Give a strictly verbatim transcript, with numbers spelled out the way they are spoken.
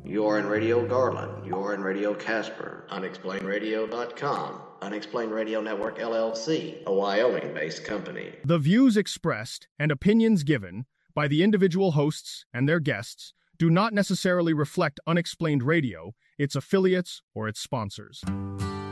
You're in Radio Garland. You're in Radio Casper. Unexplained Radio dot com. Unexplained Radio Network, L L C. A Wyoming-based company. The views expressed and opinions given by the individual hosts and their guests do not necessarily reflect Unexplained Radio, its affiliates, or its sponsors.